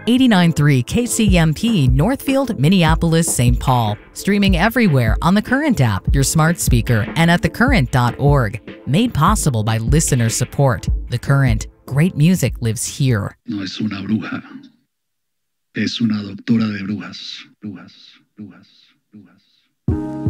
89.3 KCMP, Northfield, Minneapolis, St. Paul. Streaming everywhere on the Current app, your smart speaker, and at thecurrent.org. Made possible by listener support. The Current. Great music lives here. No es una bruja. Es una doctora de brujas. Brujas, brujas, brujas.